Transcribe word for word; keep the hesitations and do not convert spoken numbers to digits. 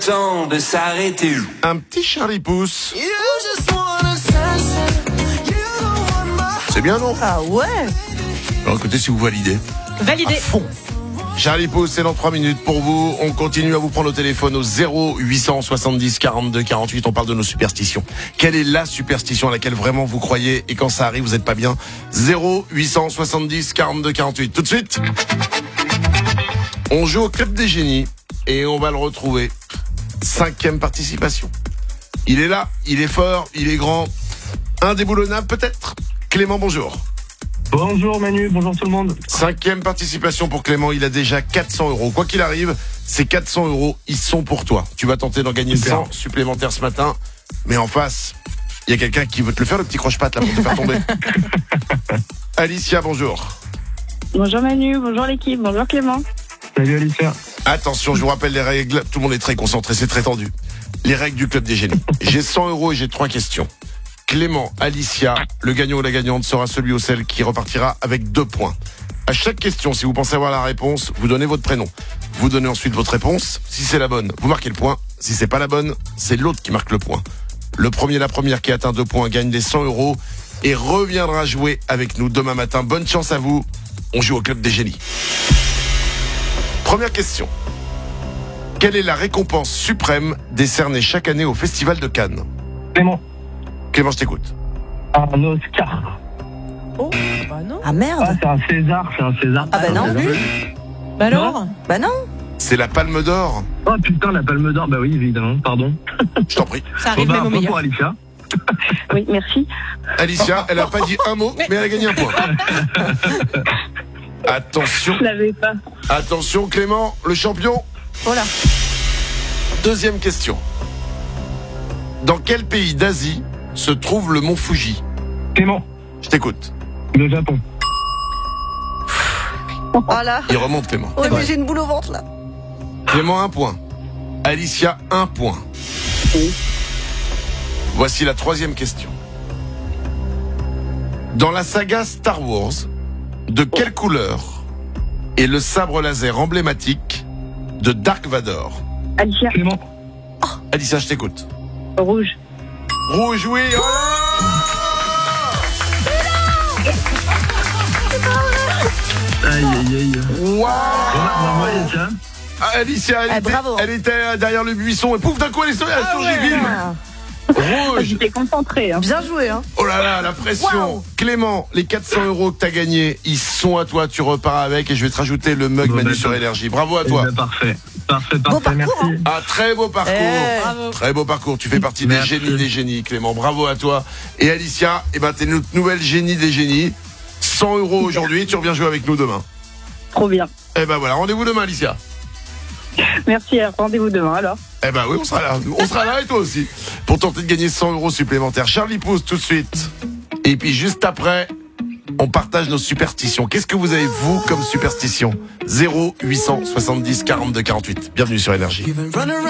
Temps de s'arrêter. Un petit Charlie Pouce. C'est bien, non? Ah ouais. Alors écoutez, si vous validez. Validé. À fond. Charlie Pouce, c'est dans trois minutes pour vous. On continue à vous prendre au téléphone au zéro huit cent soixante-dix quarante-deux quarante-huit. On parle de nos superstitions. Quelle est la superstition à laquelle vraiment vous croyez et quand ça arrive, vous n'êtes pas bien? zéro huit cent soixante-dix quarante-deux quarante-huit. Tout de suite, on joue au Club des Génies et on va le retrouver. Cinquième participation. Il est là, il est fort, il est grand. Indéboulonnable peut-être. Clément, bonjour. Bonjour Manu, bonjour tout le monde. Cinquième participation pour Clément, il a déjà quatre cents euros. Quoi qu'il arrive, ces quatre cents euros, ils sont pour toi. Tu vas tenter d'en gagner Super. cent supplémentaires ce matin. Mais en face, il y a quelqu'un qui veut te le faire, le petit croche-patte là, pour te faire tomber. Alicia, bonjour. Bonjour Manu, bonjour l'équipe, bonjour Clément. Salut Alicia. Attention, je vous rappelle les règles. Tout le monde est très concentré, c'est très tendu. Les règles du Club des Génies. J'ai cent euros et j'ai trois questions. Clément, Alicia, le gagnant ou la gagnante sera celui ou celle qui repartira avec deux points. À chaque question, si vous pensez avoir la réponse, vous donnez votre prénom. Vous donnez ensuite votre réponse. Si c'est la bonne, vous marquez le point. Si c'est pas la bonne, c'est l'autre qui marque le point. Le premier, la première qui atteint deux points gagne les cent euros et reviendra jouer avec nous demain matin. Bonne chance à vous. On joue au Club des Génies. Première question. Quelle est la récompense suprême décernée chaque année au Festival de Cannes? Clément. Clément, je t'écoute. Un Oscar. Oh, Bah non. ah merde. Ah, c'est un César, c'est un César. Ah bah C'est un non. César. Bah alors. Bah non. C'est la Palme d'Or. Oh putain, la Palme d'Or, bah oui, évidemment, pardon. Je t'en prie. Ça arrive Bon, bah, même au un point meilleur. pour Alicia. Oui, merci. Alicia, elle a pas dit un mot, mais elle a gagné un point. Attention, Je l'avais pas. attention Clément, le champion. Oh là. Deuxième question. Dans quel pays d'Asie se trouve le mont Fuji? Clément. Je t'écoute. Le Japon. Ah là. Il remonte Clément. Ouais, mais j'ai une boule au ventre là. Clément, un point. Alicia, un point. Voici la troisième question. Dans la saga Star Wars, de quelle couleur est le sabre laser emblématique de Dark Vador? Alicia, Clément. Alicia, je t'écoute. rouge. Rouge, oui. Oh Aïe aïe aïe. Waouh. Bravo Alicia. Ah, Alicia, elle, Ah, était, bravo. elle était derrière le buisson et pouf, d'un coup, elle est sur- elle surgit vite. Ah, Rouge. J'étais concentrée. Hein. bien joué hein. Oh là là, la pression. Wow. Clément, les quatre cents euros que t'as gagnés, ils sont à toi. Tu repars avec et je vais te rajouter le mug Bon, Manu bah, sur top. Énergie. Bravo à Eh toi. ben, parfait. Parfait, Beau parfait, parcours, merci. Ah, très beau parcours. Eh. Bravo. Très beau parcours. Tu fais partie des Merci. génies des génies, Clément. Bravo à toi. Et Alicia, eh ben, t'es notre nouvelle génie des génies. cent euros aujourd'hui. Tu reviens jouer avec nous demain. Trop bien. Eh ben voilà, rendez-vous demain, Alicia. Merci, rendez-vous demain alors. Eh ben oui, on sera là. On sera là et toi aussi. Pour tenter de gagner cent euros supplémentaires. Charlie Pouce tout de suite. Et puis juste après, on partage nos superstitions. Qu'est-ce que vous avez, vous, comme superstition? zéro huit cent soixante-dix quarante-deux quarante-huit. Bienvenue sur Énergie.